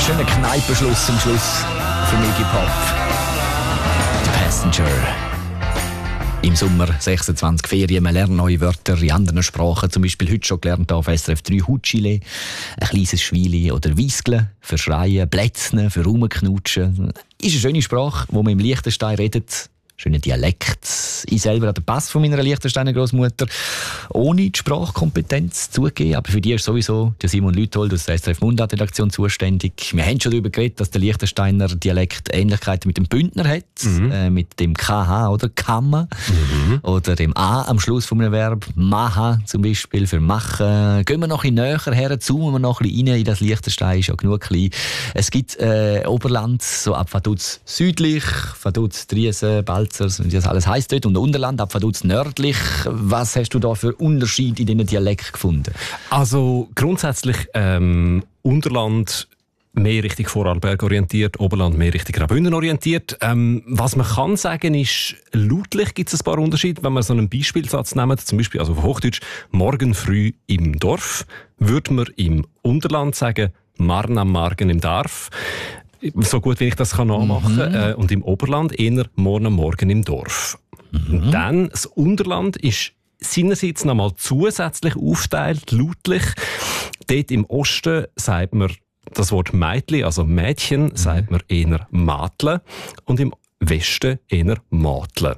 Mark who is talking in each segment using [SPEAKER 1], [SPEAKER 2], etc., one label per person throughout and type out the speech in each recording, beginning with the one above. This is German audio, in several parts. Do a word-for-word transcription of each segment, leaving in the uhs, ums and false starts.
[SPEAKER 1] Schöner Kneipenschluss zum Schluss für Iggy Pop. The Passenger. Im Sommer sechsundzwanzig Ferien, man lernt neue Wörter in anderen Sprachen. Zum Beispiel heute schon gelernt auf S R F drei Hutschile, ein kleines Schweili oder Wiesgle für Schreien, Plätzne für Rumknutschen. Ist eine schöne Sprache, wo man im Liechtenstein redet. Schöner Dialekt. Ich selber habe den Pass von meiner Liechtensteiner Großmutter ohne die Sprachkompetenz zugegeben. Aber für die ist sowieso der Simon Lüthold aus der S R F Mundart-Redaktion zuständig. Wir haben schon darüber geredet, dass der Liechtensteiner Dialekt Ähnlichkeiten mit dem Bündner hat. Mhm. Äh, mit dem K H oder Kammer. Mhm. Oder dem A am Schluss von einem Verb. Maha zum Beispiel für machen. Gehen wir noch ein bisschen näher her, zoomen wir noch ein bisschen rein in das Liechtenstein. Ist ja genug klein. Es gibt äh, Oberland, so ab Vaduz südlich, Vaduz, Triesen, Balz, wie das alles heisst dort, und Unterland, ab Vaduz nördlich. Was hast du da für Unterschiede in diesen Dialekten gefunden?
[SPEAKER 2] Also grundsätzlich ähm, Unterland mehr Richtung Vorarlberg orientiert, Oberland mehr Richtung Graubünden orientiert. Ähm, was man kann sagen ist, lautlich gibt es ein paar Unterschiede. Wenn wir so einen Beispielsatz nehmen, zum Beispiel also auf Hochdeutsch, morgen früh im Dorf, würde man im Unterland sagen, marn am Morgen im Dorf. So gut, wie ich das kann nachmachen kann. Mhm. Äh, und im Oberland eher morgen am Morgen im Dorf. Mhm. Und dann, das Unterland ist seinerseits noch mal zusätzlich aufteilt, lautlich. Dort im Osten sagt man das Wort Mädli, also Mädchen, mhm. sagt man eher Mädle. Und im Westen eher Mädle.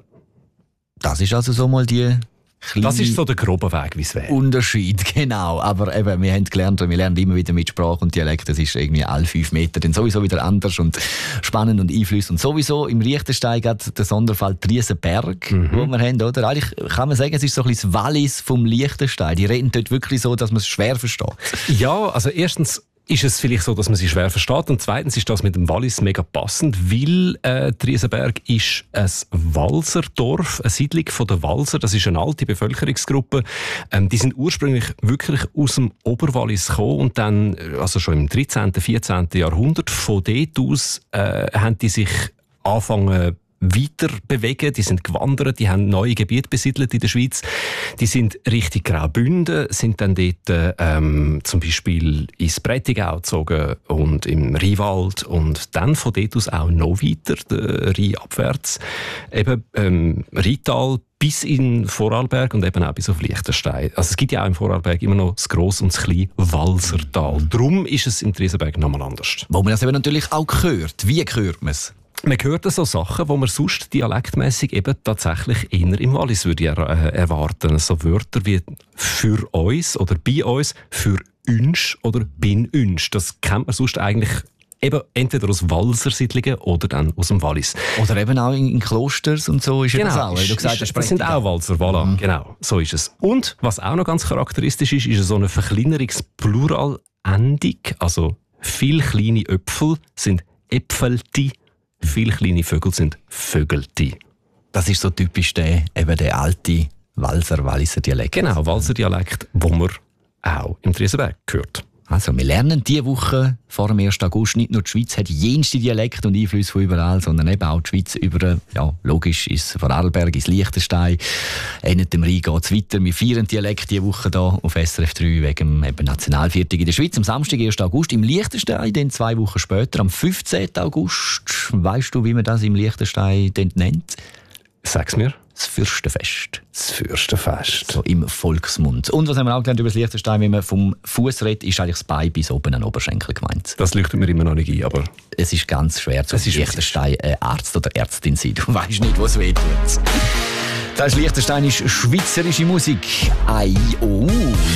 [SPEAKER 1] Das ist also so mal die...
[SPEAKER 2] Das ist so der grobe Weg, wie es wäre.
[SPEAKER 1] Unterschied, genau. Aber eben, wir haben gelernt, wir lernen immer wieder mit Sprache und Dialekt. Das ist irgendwie alle fünf Meter dann sowieso wieder anders und spannend und einflussend. Und sowieso im Liechtenstein gerade der Sonderfall Triesenberg, mhm. wo wir haben, oder? Eigentlich kann man sagen, es ist so ein bisschen das Wallis vom Liechtenstein. Die reden dort wirklich so, dass man es schwer versteht. Ja,
[SPEAKER 2] also erstens ist es vielleicht so, dass man sie schwer versteht. Und zweitens ist das mit dem Wallis mega passend, weil äh, Triesenberg ist ein Walserdorf, eine Siedlung von den Walser. Das ist eine alte Bevölkerungsgruppe. Ähm, die sind ursprünglich wirklich aus dem Oberwallis gekommen und dann, also schon im dreizehnten, vierzehnten Jahrhundert, von dort aus äh, haben die sich angefangen weiter bewegen, die sind gewandert, die haben neue Gebiete besiedelt in der Schweiz. Die sind Richtung Graubünden, sind dann dort ähm, zum Beispiel ins Prättigau gezogen und im Rheinwald und dann von dort aus auch noch weiter, der Rhein abwärts, eben ähm, Rheintal bis in Vorarlberg und eben auch bis auf Liechtenstein. Also es gibt ja auch im Vorarlberg immer noch das grosse und das kleine Walsertal. Darum ist es im Triesenberg nochmal anders.
[SPEAKER 1] Wo man das eben natürlich auch hört. Wie hört man es?
[SPEAKER 2] Man hört so Sachen, die man sonst dialektmässig eben tatsächlich eher im Wallis würde er, äh, erwarten. So Wörter wie «für uns» oder «bei uns», «für uns» oder «bin uns». Das kennt man sonst eigentlich eben entweder aus Walser-Siedlungen oder dann aus dem Wallis.
[SPEAKER 1] Oder eben auch in, in Klosters und so ist
[SPEAKER 2] genau,
[SPEAKER 1] ja das auch.
[SPEAKER 2] Ist,
[SPEAKER 1] du gesagt,
[SPEAKER 2] ist, das sind auch Walser, voilà, mhm. genau, so ist es. Und was auch noch ganz charakteristisch ist, ist so eine Verkleinerungspluralendung. Also viele kleine Äpfel sind «Äpfelti». Viele kleine Vögel sind Vögelti.
[SPEAKER 1] Das ist so typisch der, eben der alte Walser, Walliser Dialekt.
[SPEAKER 2] Genau, Walser Dialekt, wo man auch im Triesenberg hört.
[SPEAKER 1] Also, wir lernen diese Woche vor dem ersten August nicht nur die Schweiz hat jenste Dialekte und Einflüsse von überall, sondern eben auch die Schweiz über, ja, logisch, ins Vorarlberg, ins Liechtenstein. Ende dem Rhein geht es weiter. Wir feiern Dialekt diese Woche hier auf S R F drei wegen dem Nationalviertag in der Schweiz. Am Samstag, ersten August, im Liechtenstein, dann zwei Wochen später, am fünfzehnten August. Weißt du, wie man das im Liechtenstein nennt?
[SPEAKER 2] Sag's mir.
[SPEAKER 1] Das Fürstenfest.
[SPEAKER 2] Das Fürstenfest.
[SPEAKER 1] So im Volksmund. Und was haben wir auch gelernt über das Liechtenstein, wenn man vom Fuß redet, ist eigentlich das Bein bis oben an den Oberschenkel gemeint.
[SPEAKER 2] Das leuchtet mir immer noch nicht ein, aber...
[SPEAKER 1] Es ist ganz schwer, zum Liechtenstein äh, Arzt oder Ärztin zu sein. Du weißt nicht, was weh tut. Das ist liechtensteinische schweizerische Musik. Ei, oh,